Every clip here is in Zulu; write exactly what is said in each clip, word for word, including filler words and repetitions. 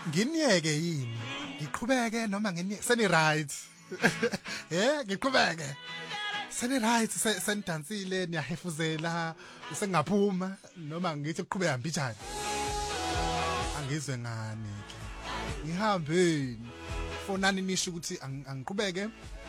Nginiyeke yini? Ngiqhubeke noma nginiyeke? Seni right. Eh, ngiqhubeke. Seni right, senidansile, niyahefuzela, usengaphuma noma ngithi kuqhubeka mbijani? Angizwe ngani ke. Ngihambeni. Fonani nisho ukuthi angiqhubeke.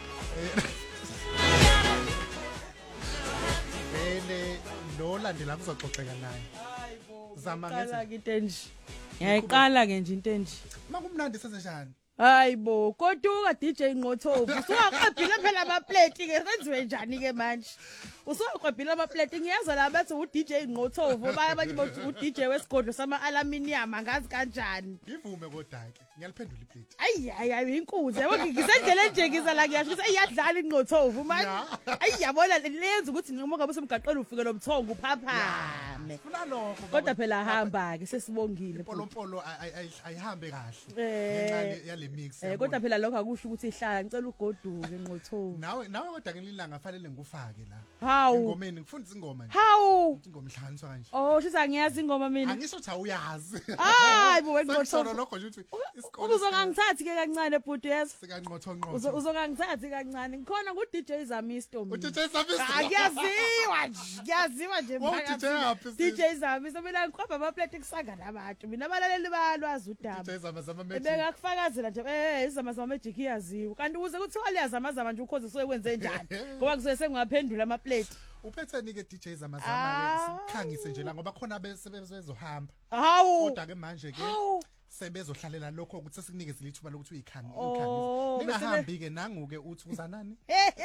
Vele lo landela kuzoxoxeka naye. Zama ngeza ngentenji. Ngiyayiqala ke nje intenji. Makumnandi senzenjani? Hayibo, kodwa D J Nqothovu, usungaqebhile phela ama plate ke senziwe njani ke manje? Usungaqebhile ama plate ngiyazwa la bathi u D J Nqothovu, baye abanye bathi u D J wesigodlo sama aluminium angazi kanjani. Ngivume kodwa ke, ngiyaliphendula iplate. Ayi hayi inkuze, ngisendlela nje ngizala ngiyasho ukuthi iyadlala iNqothovu manje. Ayi yabona lenza ukuthi noma ngabe semgaqela ufike lo mthongo uphaphame. Funa lokho. Kodwa phela hamba ke sesibongile. Polompolo ayihambe kahle. Ngenxa yale mix. Eh kodwa phela lokho akusho ukuthi ihlala ngicela ugoduke Nqothovu. Nawe nawe kodwa ngelilanga kufanele ngikufake la. Hawu. Ingomeni ngifundisa ingoma nje. Hawu. Ingoma ihlanganiswa kanje. Oh, shisa ngiyazi ingoma mina. Angisho ukuthi awuyazi. Hayi bo Nqothovu. Lokho nje ukuthi isikole. Uzongangithathi ke kancane bhuti yeso. Sikanqotho nqotho. Uzongangithathi kancane. Ngikhona ku D J Zamisto mina. U D J Zamisto. Akuyaziwa nje. Kuyaziwa nje phakathi. D J Zamisto mina ngiqhopha ama plate kusanga nabantu. Mina abalaleli bayalwazi udaba. D J Zamazama magic. Bengakufakazela nje eh izamazama magic iyaziwa. Kanti ukuze kuthiwa liyazamazama nje ukhoze soye kwenze njani. Ngoba kuzoye sengaphendula ama plate. Uphetheni ke D J Zamazama ke sikhangise nje la ngoba khona besebezohamba. Hawu. Kodwa ke manje ke sebezohlalela lokho ukuthi sesikunike lithuba lokuthi uyikhangi ukhangise. Ningahambi ke nangu-ke uthi uzanani?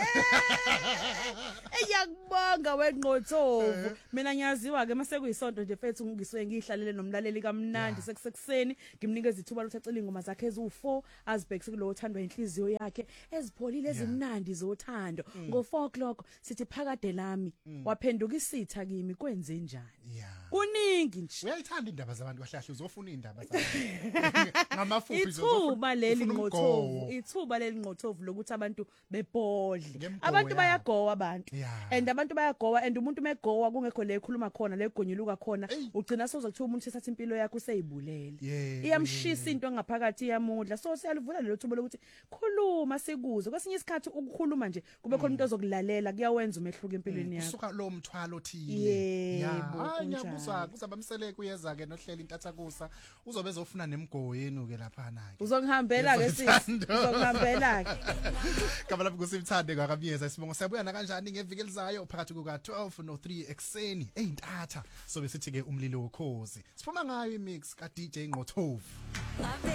Eyakubonga weNqothovu. Mina ngiyaziwa ke mase kuyisonto nje mfethu ngisuke ngihlalele nomlaleli kamnandi sekusekuseni ngimnikeza ithuba lokuthi acela ingoma zakhe eziwu four azibhekise kulo uthandwa inhliziyo yakhe ezipholile ezimnandi zothando. Ngo four o'clock sithi phakade lami waphenduka isitha kimi kwenze njani? Kuningi nje. Uyayithanda indaba zabantu kahlahle uzofuna indaba zabantu. Ngamafuphi ithuba leli Nqothovu ithuba leli Nqothovu lokuthi abantu bebhodle abantu bayagowa abantu and abantu bayagowa and umuntu megowa kungekho le ekhuluma khona le egonyuluka khona ugcina soza kuthiwa umuntu sethatha impilo yakhe useyibulele iyamshisa into ngaphakathi iyamudla so siyalivula lelo thuba lokuthi khuluma sikuze kwesinye isikhathi ukukhuluma nje kube khona umuntu ozokulalela kuyawenza umehluko empilweni yakho usuka lo mthwalo othile yeah ngiyabuzwa kuzabamsele kuyeza ke nohlela intatha kusa uzobe ezofuna nemgowo yenu ke lapha na ke uzongihambela ke sisi uzongihambela ke kabala kusimthande kwakamyeza sibongo siyabuya na kanjani ngeviki elizayo phakathi kuka twelve no three ekseni eyintatha sobe sithi ke umlilo wokhozi siphuma ngayo imix ka D J Nqothovu.